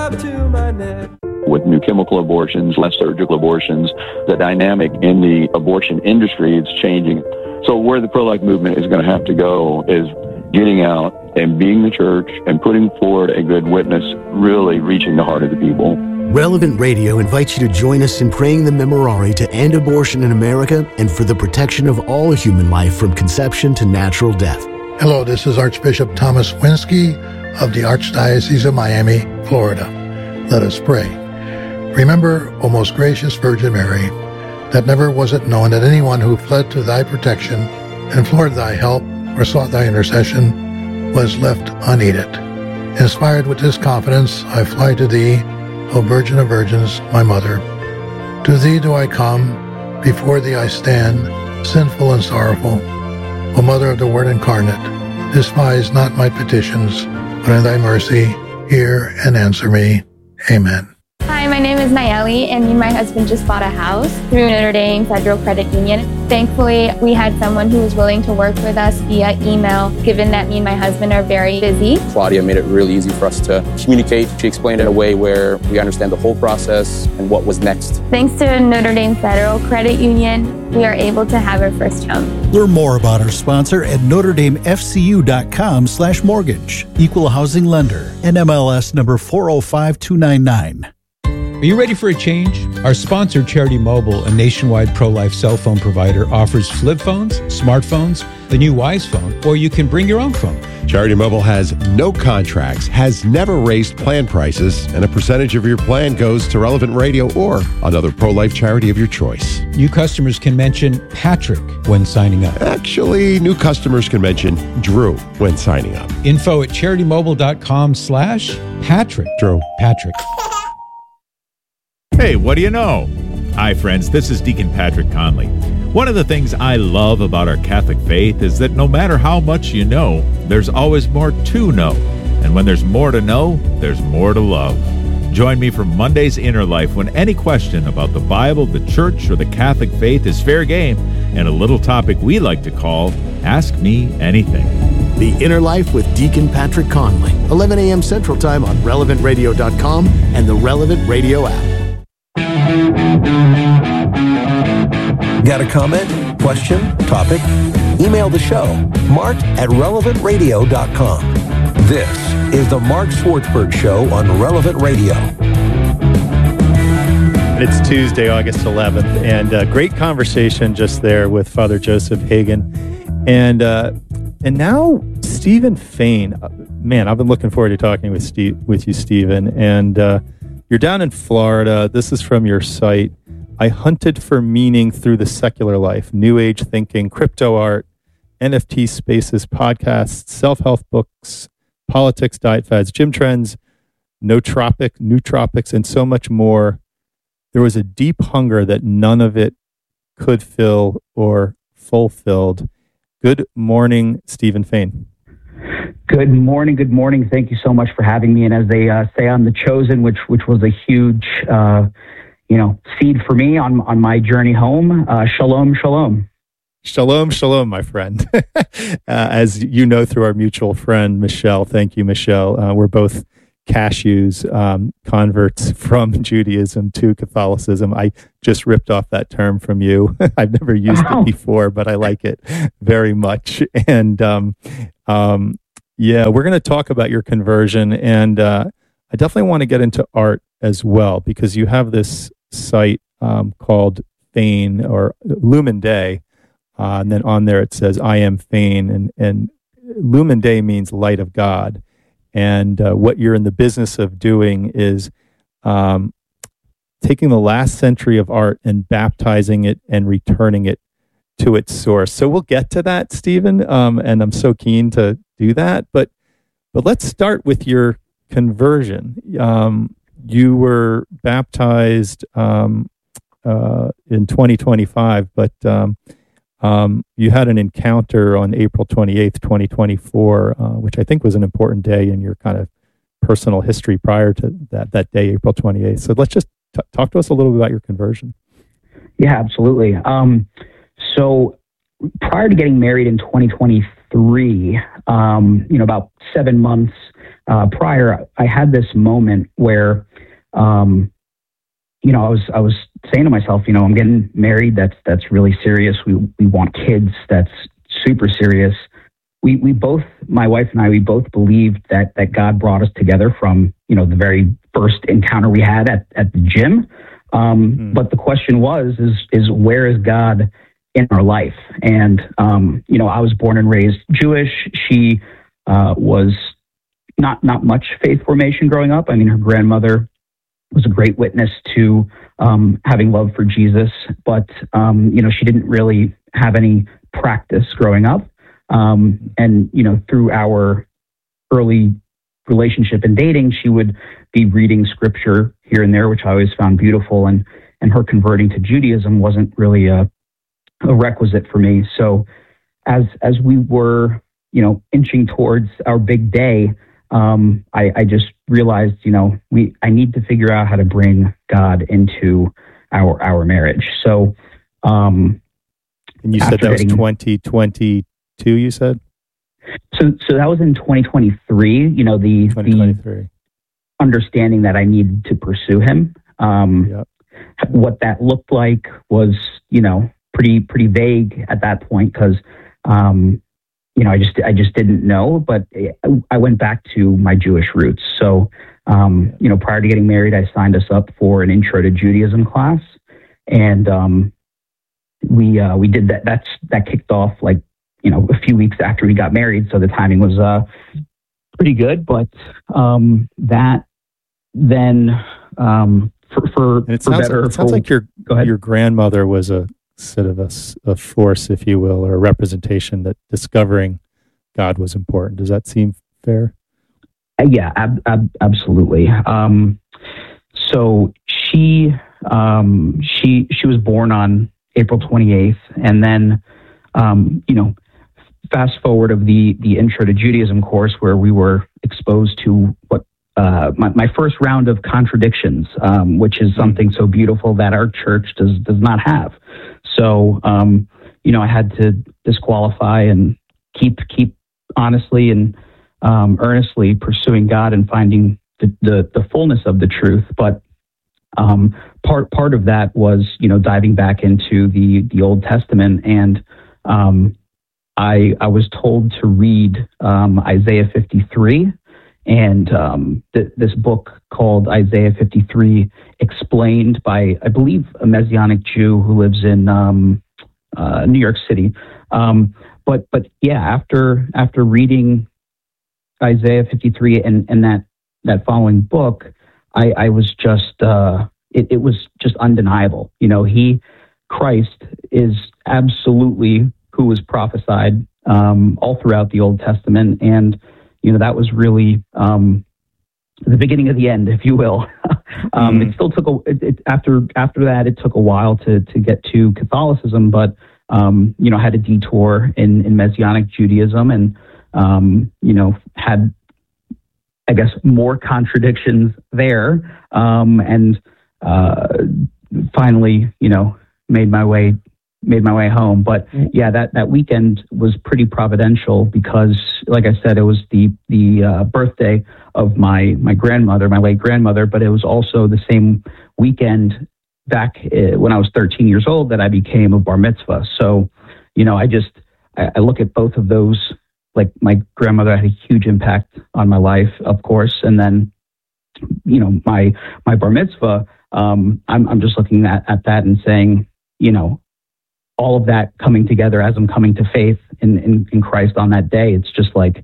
With new chemical abortions, less surgical abortions, the dynamic in the abortion industry is changing. So where the pro-life movement is going to have to go is getting out and being the church and putting forward a good witness, really reaching the heart of the people. Relevant Radio invites you to join us in praying the Memorare to end abortion in America and for the protection of all human life from conception to natural death. Hello, this is Archbishop Thomas Winsky of the Archdiocese of Miami, Florida. Let us pray. Remember, O most gracious Virgin Mary, that never was it known that anyone who fled to thy protection, implored thy help, or sought thy intercession was left unaided. Inspired with this confidence, I fly to thee, O Virgin of Virgins, my Mother. To thee do I come, before thee I stand, sinful and sorrowful. O Mother of the Word incarnate, despise not my petitions, but in thy mercy hear and answer me. Amen. Hi, my name is Nayeli, and me and my husband just bought a house through Notre Dame Federal Credit Union. Thankfully, we had someone who was willing to work with us via email, given that me and my husband are very busy. Claudia made it really easy for us to communicate. She explained it in a way where we understand the whole process and what was next. Thanks to Notre Dame Federal Credit Union, we are able to have our first home. Learn more about our sponsor at NotreDameFCU.com/mortgage. Equal housing lender. NMLS number 405299. Are you ready for a change? Our sponsor, Charity Mobile, a nationwide pro-life cell phone provider, offers flip phones, smartphones, the new Wise phone, or you can bring your own phone. Charity Mobile has no contracts, has never raised plan prices, and a percentage of your plan goes to Relevant Radio or another pro-life charity of your choice. New customers can mention Patrick when signing up. Actually, new customers can mention Drew when signing up. Info at CharityMobile.com/Patrick. Drew. Patrick. Hey, what do you know? Hi, friends. This is Deacon Patrick Conley. One of the things I love about our Catholic faith is that no matter how much you know, there's always more to know. And when there's more to know, there's more to love. Join me for Monday's Inner Life when any question about the Bible, the church, or the Catholic faith is fair game and a little topic we like to call Ask Me Anything. The Inner Life with Deacon Patrick Conley, 11 a.m. Central Time on RelevantRadio.com and the Relevant Radio app. Got a comment, question, topic? Email the show, mark@relevantradio.com. This is the Mark Swartzberg Show on Relevant Radio. It's Tuesday, August 11th, and a great conversation just there with Father Joseph Hagan. And now Stephen Fain. Man, I've been looking forward to talking with you, Stephen. And you're down in Florida. This is from your site. I hunted for meaning through the secular life, New Age thinking, crypto art, NFT spaces, podcasts, self-help books, politics, diet fads, gym trends, nootropics, and so much more. There was a deep hunger that none of it could fill or fulfilled. Good morning, Stephen Fain. Good morning. Good morning. Thank you so much for having me. And as they say, I'm the chosen, which was a huge, seed for me on my journey home. Shalom, shalom. Shalom, shalom, my friend. As you know through our mutual friend, Michelle. Thank you, Michelle. We're both cashews, converts from Judaism to Catholicism. I just ripped off that term from you. I've never used it before, but I like it very much. And we're going to talk about your conversion. And I definitely want to get into art as well, because you have this site called Fain or Lumen Day. And then on there it says, I am Fain. And Lumen Day means light of God. And what you're in the business of doing is taking the last century of art and baptizing it and returning it to its source. So we'll get to that, Stephen, and I'm so keen to do that. But let's start with your conversion. You were baptized in 2025, but you had an encounter on April 28th, 2024, which I think was an important day in your kind of personal history prior to that day, April 28th. So let's just talk to us a little bit about your conversion. Yeah, absolutely. So prior to getting married in 2023, about 7 months prior, I had this moment where, I was saying to myself, I'm getting married. That's really serious. We want kids. That's super serious. We both, my wife and I, we both believed that God brought us together from, the very first encounter we had at the gym. But the question is where is God in our life? And, I was born and raised Jewish. She was not much faith formation growing up. I mean, her grandmother was a great witness to having love for Jesus, but, she didn't really have any practice growing up. And, through our early relationship and dating, she would be reading scripture here and there, which I always found beautiful. And her converting to Judaism wasn't really a requisite for me. So as we were, inching towards our big day, I just realized, I need to figure out how to bring God into our marriage. So, and you said that was 2022, you said? So that was in 2023, 2023. The understanding that I needed to pursue him. What that looked like was, pretty vague at that point because, I just didn't know, but I went back to my Jewish roots. So, prior to getting married, I signed us up for an Intro to Judaism class, and we did that. That kicked off a few weeks after we got married, so the timing was pretty good. But that then it sounds like your grandmother was a sort of a force, if you will, or a representation that discovering God was important. Does that seem fair? Yeah, absolutely. So she was born on April 28th, and then fast forward of the Intro to Judaism course, where we were exposed to what my first round of contradictions, which is something so beautiful that our church does not have. So, I had to disqualify and keep honestly and earnestly pursuing God and finding the fullness of the truth. But part of that was, diving back into the Old Testament, and I was told to read Isaiah 53. And this book called Isaiah 53, explained by, I believe, a Messianic Jew who lives in New York City. But yeah, after reading Isaiah 53 and that following book, I was just it was just undeniable. Christ is absolutely who was prophesied all throughout the Old Testament, and that was really the beginning of the end, if you will. It still took after that. It took a while to get to Catholicism, but had a detour in Messianic Judaism, and had, I guess, more contradictions there, and finally, made my way home. But yeah, that weekend was pretty providential because, like I said, it was the birthday of my grandmother, my late grandmother, but it was also the same weekend back when I was 13 years old that I became a bar mitzvah. So, I look at both of those, like my grandmother had a huge impact on my life, of course. And then, my bar mitzvah, I'm just looking at that and saying, all of that coming together as I'm coming to faith in Christ on that day. It's just like,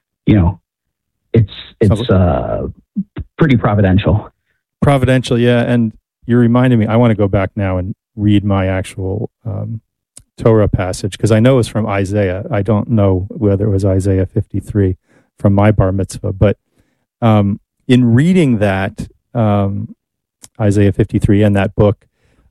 it's pretty providential. Providential, yeah. And you reminded me, I want to go back now and read my actual Torah passage, because I know it's from Isaiah. I don't know whether it was Isaiah 53 from my bar mitzvah, but in reading that, Isaiah 53 and that book,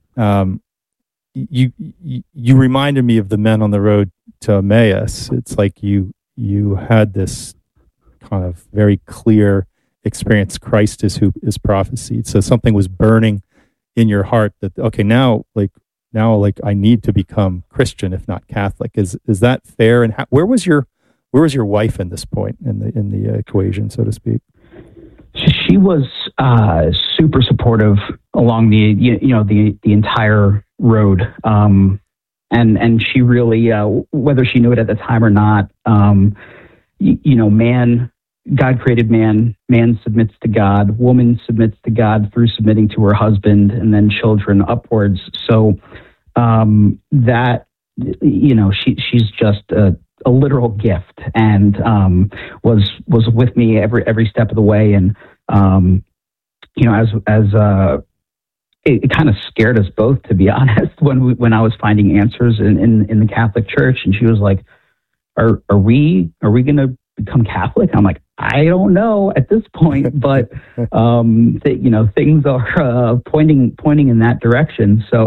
you reminded me of the men on the road to Emmaus. It's like you had this kind of very clear experience. Christ is who is prophesied. So something was burning in your heart that, okay, now I need to become Christian, if not Catholic. Is that fair? And where was your Where was your wife in this point in the equation, so to speak? She was super supportive along the entire road, and she really, whether she knew it at the time or not, God created man, man submits to God, woman submits to God through submitting to her husband, and then children upwards. So that, she's just a literal gift, and was with me every step of the way. And it kind of scared us both, to be honest, when I was finding answers in the Catholic Church, and she was like, "Are we going to become Catholic?" I'm like, "I don't know at this point, but things are pointing in that direction." So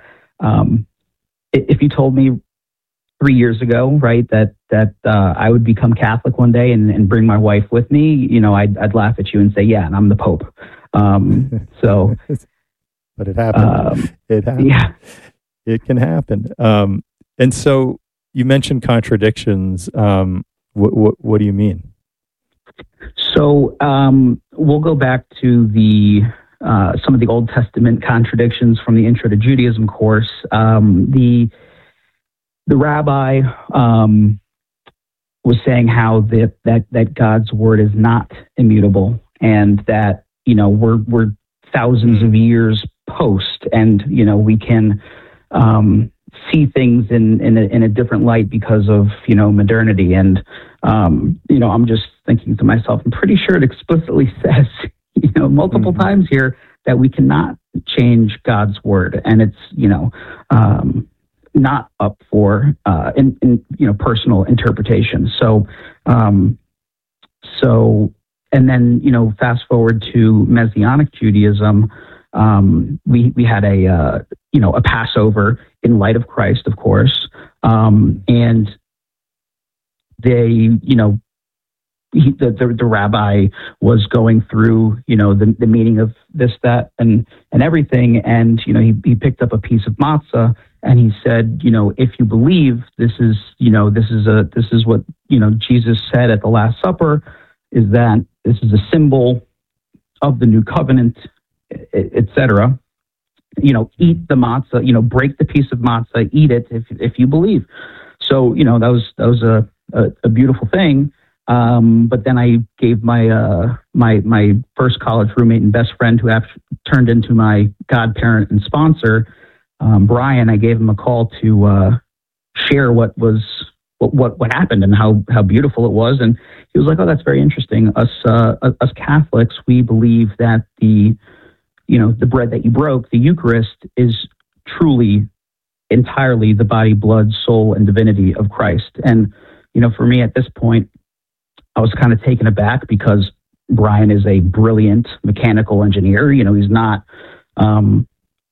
if you told me 3 years ago, right, that I would become Catholic one day and bring my wife with me, I'd laugh at you and say, "Yeah, and I'm the Pope." So, but it happened. It happened. Yeah, it can happen. And so you mentioned contradictions. What do you mean? So we'll go back to some of the Old Testament contradictions from the Intro to Judaism course. The rabbi was saying how that God's word is not immutable, and that we're thousands of years post, and we can see things in a different light because of modernity. And I'm just thinking to myself, I'm pretty sure it explicitly says multiple times here that we cannot change God's word, and it's not up for personal interpretation. So and then fast forward to Messianic Judaism. We had a Passover in light of Christ, of course, and they the rabbi was going through the meaning of this, that, and everything, and he picked up a piece of matzah, and he said, if you believe this is what Jesus said at the Last Supper, is that this is a symbol of the new covenant, etc. Eat the matzah, break the piece of matzah, eat it if you believe. So that was a beautiful thing. But then I gave my my first college roommate and best friend, who turned into my godparent and sponsor, Brian. I gave him a call to share what happened and how beautiful it was, and he was like, "Oh, that's very interesting. Us Catholics, we believe that the bread that you broke, the Eucharist, is truly entirely the body, blood, soul, and divinity of Christ." And for me at this point, I was kind of taken aback, because Brian is a brilliant mechanical engineer. He's not a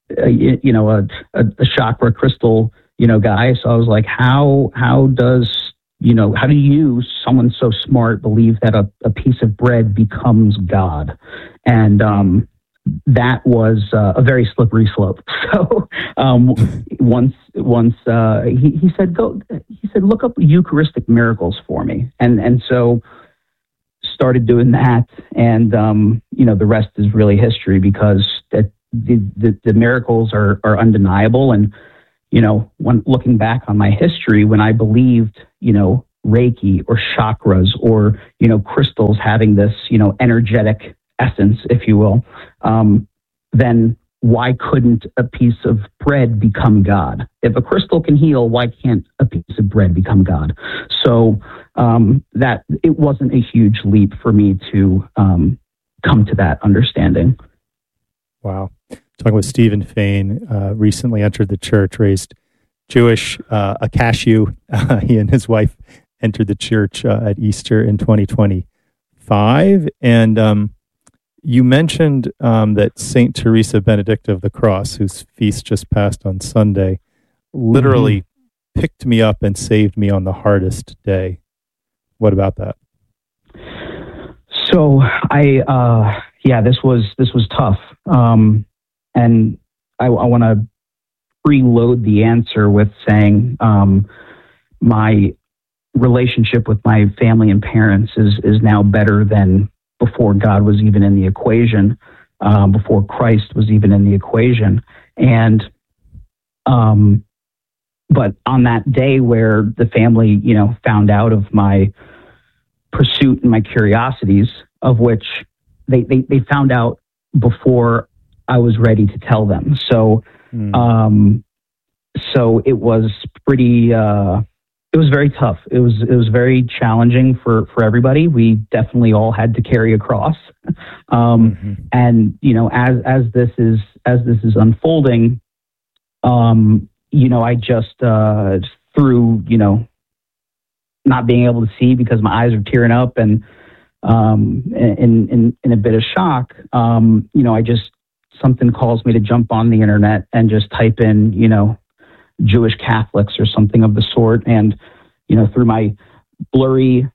chakra crystal guy. So I was like, how do you, someone so smart, believe that a piece of bread becomes God? And that was a very slippery slope. So once he said, look up Eucharistic miracles for me, and so started doing that, and the rest is really history, because that the miracles are undeniable. And when looking back on my history, when I believed Reiki or chakras or crystals having this energetic essence, if you will, then why couldn't a piece of bread become God? If a crystal can heal, why can't a piece of bread become God? So that it wasn't a huge leap for me to come to that understanding. Wow. Talking with Stephen Fain, recently entered the church, raised Jewish, a cashew. He and his wife entered the church at Easter in 2025. And you mentioned that Saint Teresa Benedicta of the Cross, whose feast just passed on Sunday, literally picked me up and saved me on the hardest day. What about that? So this was tough. And I want to preload the answer with saying my relationship with my family and parents is now better than before God was even in the equation, before Christ was even in the equation. And, but on that day where the family, found out of my pursuit and my curiosities, of which they found out before I was ready to tell them. So, so it was pretty, it was very tough. It was very challenging for everybody. We definitely all had to carry a cross. And, as this is unfolding, I just, through, not being able to see because my eyes are tearing up and, in a bit of shock, something calls me to jump on the internet and just type in, Jewish Catholics or something of the sort. And, through my blurry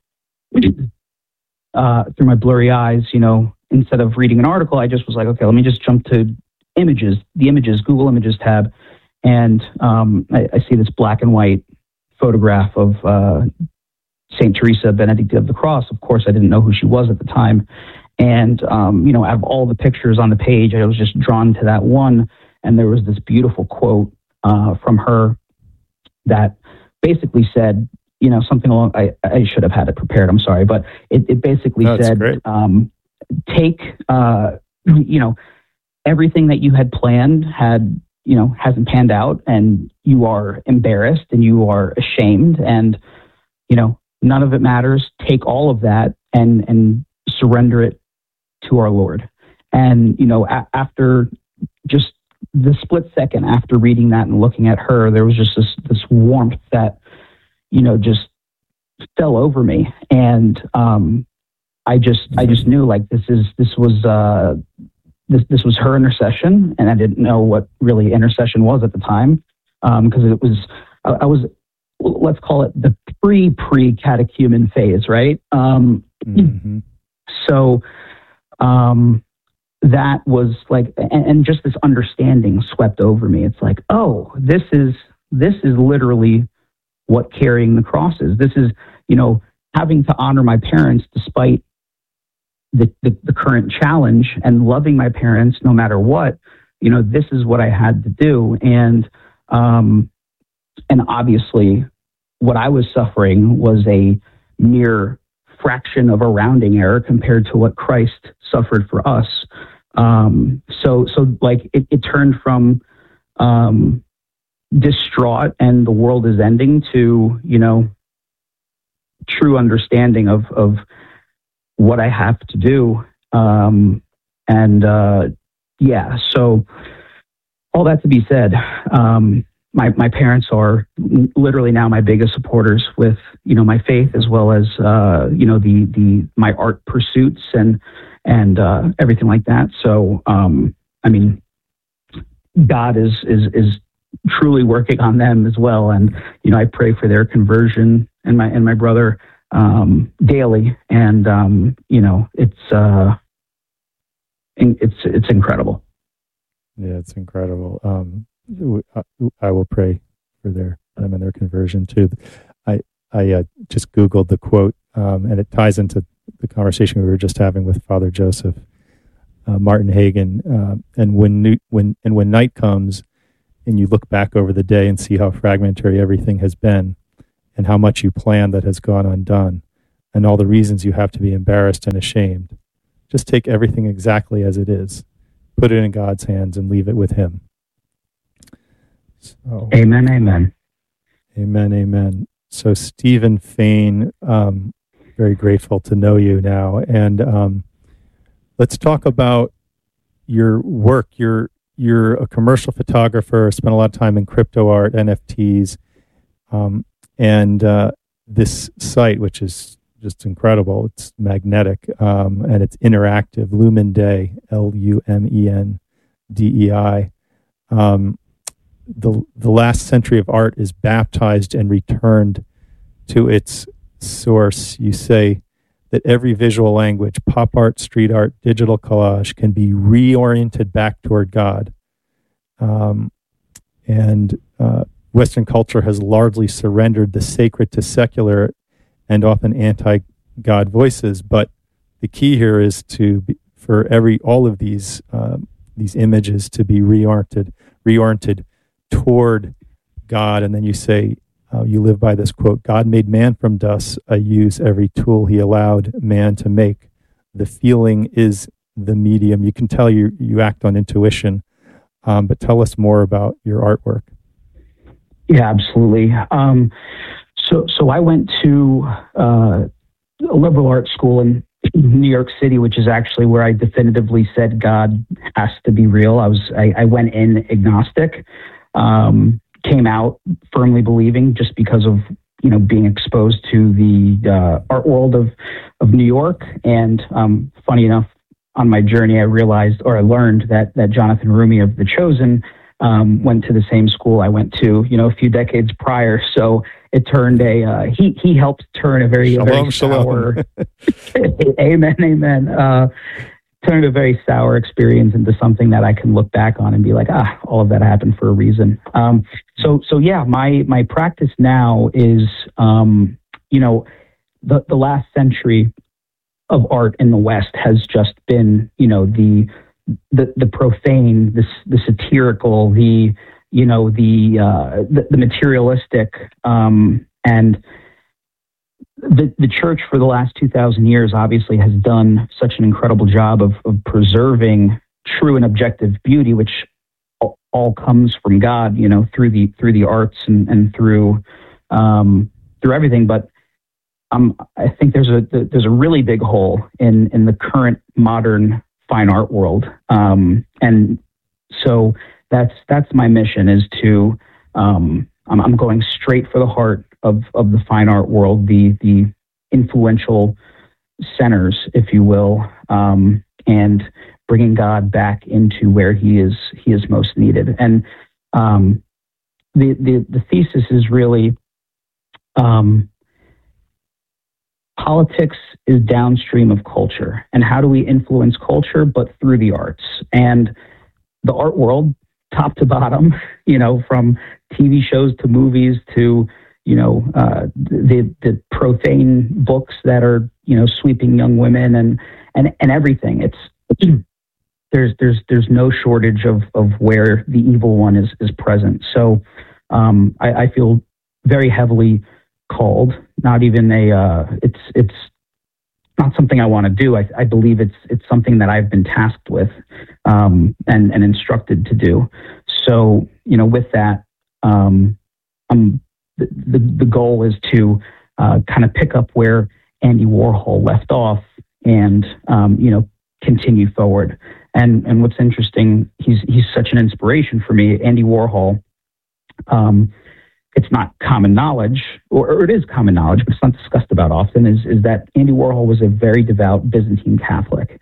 eyes, instead of reading an article, I just was like, okay, let me just jump to Google Images tab. And I see this black and white photograph of St. Teresa Benedicta of the Cross. Of course, I didn't know who she was at the time. And, out of all the pictures on the page, I was just drawn to that one. And there was this beautiful quote from her that basically said, something along, I should have had it prepared, I'm sorry, but it basically said, take, everything that you had planned hasn't panned out, and you are embarrassed and you are ashamed, and, none of it matters. Take all of that and surrender it to our Lord. And, after just the split second after reading that and looking at her, there was just this warmth that, just fell over me. And I just knew like this was her intercession, and I didn't know what really intercession was at the time, because I was let's call it the pre-catechumen phase, right? So that was like, and just this understanding swept over me. It's like, oh, this is literally what carrying the cross is. This is, having to honor my parents despite the current challenge, and loving my parents no matter what. This is what I had to do. And obviously what I was suffering was a mere fraction of a rounding error compared to what Christ suffered for us. So like it turned from distraught and the world is ending to, true understanding of what I have to do. So all that to be said, my parents are literally now my biggest supporters with, my faith, as well as, my art pursuits and everything like that. So, God is truly working on them as well. And, I pray for their conversion and my brother, daily. And, it's incredible. Yeah, it's incredible. I will pray for them and their conversion too. I just Googled the quote, and it ties into the conversation we were just having with Father Joseph Martin Hagen. And when night comes, and you look back over the day and see how fragmentary everything has been, and how much you planned that has gone undone, and all the reasons you have to be embarrassed and ashamed, just take everything exactly as it is, put it in God's hands, and leave it with Him. So, amen, amen. Amen, amen. So Stephen Fain, very grateful to know you now. And let's talk about your work. You're a commercial photographer, spent a lot of time in crypto art, NFTs, and this site, which is just incredible. It's magnetic, and it's interactive. Lumendei, Lumendei. The last century of art is baptized and returned to its source. You say that every visual language, pop art, street art, digital collage, can be reoriented back toward God. And Western culture has largely surrendered the sacred to secular, and often anti-God voices. But the key here is for all of these images to be reoriented toward God. And then you say, you live by this quote, God made man from dust. I use every tool he allowed man to make. The feeling is the medium. You can tell you act on intuition, but tell us more about your artwork. Yeah, absolutely. So I went to a liberal arts school in New York City, which is actually where I definitively said God has to be real. I went in agnostic, came out firmly believing, just because of being exposed to the art world of New York. And funny enough, on my journey, I learned that Jonathan Rumi of The Chosen went to the same school I went to, a few decades prior. So it turned he helped turn a very, very sour, amen. Turned a very sour experience into something that I can look back on and be like, all of that happened for a reason. So yeah, my practice now is, the last century of art in the West has just been, the profane, the satirical, the materialistic, and the church for the last 2,000 years obviously has done such an incredible job of preserving true and objective beauty, which all comes from God, through the arts and through everything. But I think there's a really big hole in the current modern fine art world, and so that's my mission, is to I'm going straight for the heart of the fine art world, the influential centers, if you will, and bringing God back into where he is most needed. And the thesis is really politics is downstream of culture, and how do we influence culture but through the arts? And the art world, top to bottom, from TV shows to movies to the profane books that are sweeping young women and everything. It's there's no shortage of where the evil one is present. So I feel very heavily called. Not even it's not something I want to do. I believe it's something that I've been tasked with and instructed to do. So with that, the goal is to kind of pick up where Andy Warhol left off and continue forward. And what's interesting, he's such an inspiration for me. Andy Warhol, it's not common knowledge, or it is common knowledge, but it's not discussed about often, is that Andy Warhol was a very devout Byzantine Catholic.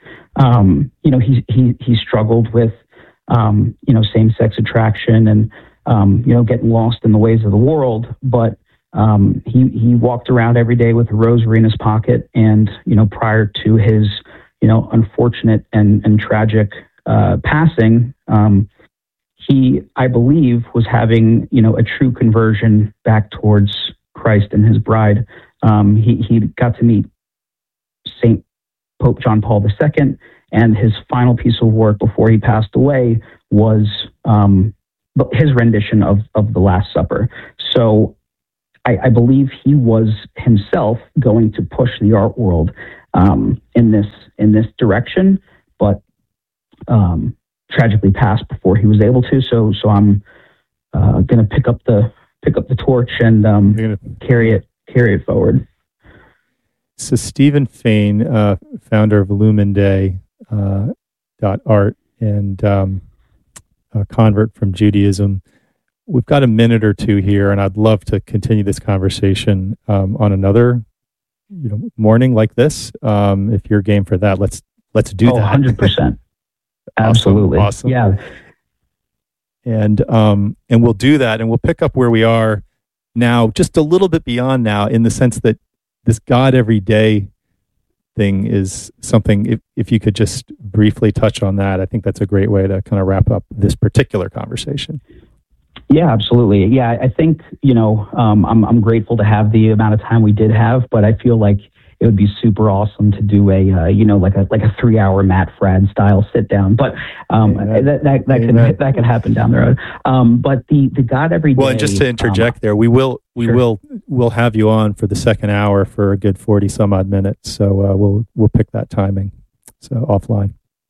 He struggled with same-sex attraction and getting lost in the ways of the world, but he walked around every day with a rosary in his pocket. And prior to his unfortunate and tragic passing, he, I believe, was having a true conversion back towards Christ and his bride. He got to meet Saint Pope John Paul II, and his final piece of work before he passed away was his rendition of the Last Supper. So I believe he was himself going to push the art world in this direction, but tragically passed before he was able to. So I'm going to pick up the torch and carry it forward. So Stephen Fain, founder of Lumen Art and a convert from Judaism. We've got a minute or two here, and I'd love to continue this conversation on another morning like this. If you're game for that, let's do that. 100%. Absolutely. Awesome. Yeah. And we'll do that, and we'll pick up where we are now, just a little bit beyond now, in the sense that this God every day thing is something, if you could just briefly touch on that, I think that's a great way to kind of wrap up this particular conversation. Yeah, absolutely. Yeah, I think, I'm grateful to have the amount of time we did have, but I feel like it would be super awesome to do a, like a 3-hour Matt Fradd style sit down. But that can happen down the road. But the God Every Day. Well, and just to interject there, we'll have you on for the second hour for a good 40 some odd minutes. So we'll pick that timing. So offline.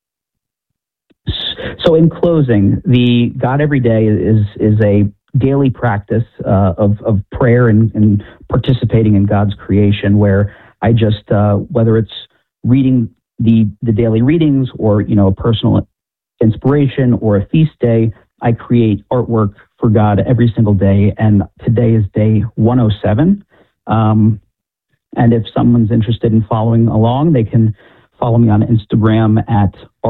So in closing, the God Every Day is a daily practice of prayer and participating in God's creation, where I just, whether it's reading the daily readings or, a personal inspiration or a feast day, I create artwork for God every single day. And today is day 107. And if someone's interested in following along, they can follow me on Instagram at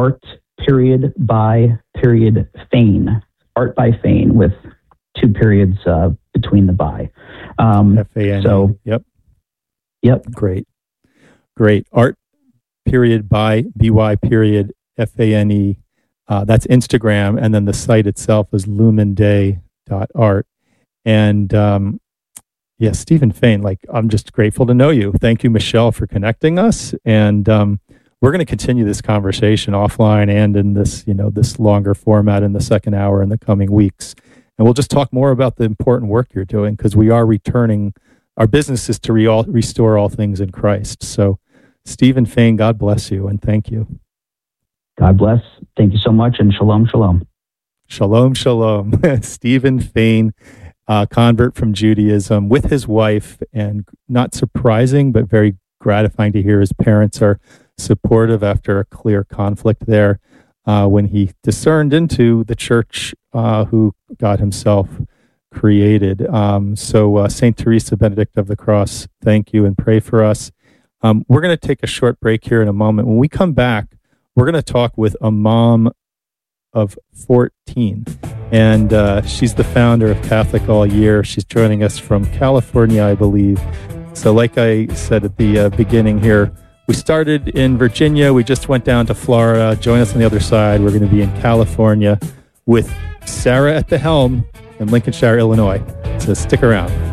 art.by.Fain. Art by Fain with 2 periods between the by. F-A-N-E. So, yep. Great. Art period by B-Y period F-A-N-E. That's Instagram. And then the site itself is lumenday.art. And Stephen Fain, I'm just grateful to know you. Thank you, Michelle, for connecting us. And we're going to continue this conversation offline and in this, this longer format in the second hour in the coming weeks. And we'll just talk more about the important work you're doing, because we are returning. Our business is to restore all things in Christ. So, Stephen Fain, God bless you and thank you. God bless. Thank you so much, and shalom, shalom. Shalom, shalom. Stephen Fain, convert from Judaism, with his wife, and not surprising, but very gratifying to hear his parents are supportive after a clear conflict there when he discerned into the church who God himself created. So St. Teresa Benedict of the Cross, thank you and pray for us. We're going to take a short break here in a moment. When we come back, we're going to talk with a mom of 14, and she's the founder of Catholic All Year. She's joining us from California, I believe. So like I said at the beginning here, we started in Virginia. We just went down to Florida. Join us on the other side. We're going to be in California with Sarah at the helm in Lincolnshire, Illinois. So stick around.